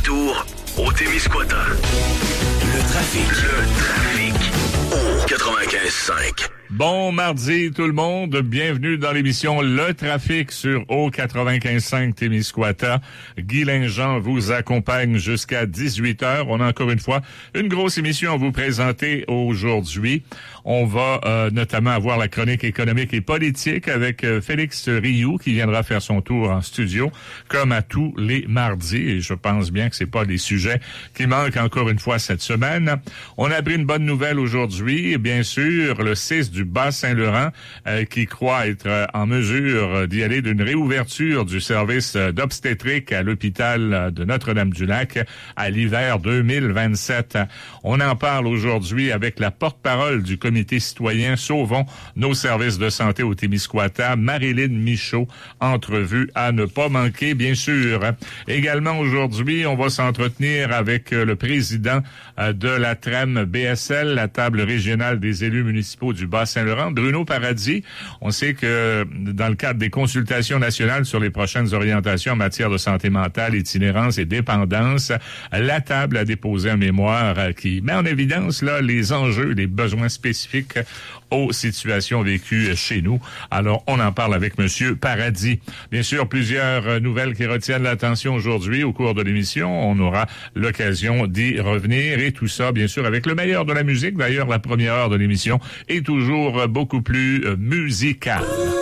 retour au Témiscouata. Le trafic au 95.5. Bon mardi tout le monde, bienvenue dans l'émission Le Trafic sur O95.5 Témiscouata. Guy Linjean vous accompagne jusqu'à 18h. On a encore une fois une grosse émission à vous présenter aujourd'hui. On va notamment avoir la chronique économique et politique avec Félix Rioux qui viendra faire son tour en studio comme à tous les mardis. Et je pense bien que c'est pas des sujets qui manquent encore une fois cette semaine. On a appris une bonne nouvelle aujourd'hui, bien sûr, le 6 du Bas-Saint-Laurent qui croit être en mesure d'y aller d'une réouverture du service d'obstétrique à l'hôpital de Notre-Dame-du-Lac à l'hiver 2027. On en parle aujourd'hui avec la porte-parole du comité citoyen Sauvons nos services de santé au Témiscouata, Marilyn Michaud. Entrevue à ne pas manquer, bien sûr. Également aujourd'hui, on va s'entretenir avec le président de la TREM BSL, la table régionale des élus municipaux du Bas-Saint-Laurent, Bruno Paradis. On sait que dans le cadre des consultations nationales sur les prochaines orientations en matière de santé mentale, itinérance et dépendance, la table a déposé un mémoire qui met en évidence là les enjeux, les besoins spécifiques aux situations vécues chez nous. Alors, on en parle avec Monsieur Paradis. Bien sûr, plusieurs nouvelles qui retiennent l'attention aujourd'hui au cours de l'émission. On aura l'occasion d'y revenir et tout ça, bien sûr, avec le meilleur de la musique. D'ailleurs, la première heure de l'émission est toujours beaucoup plus musicale.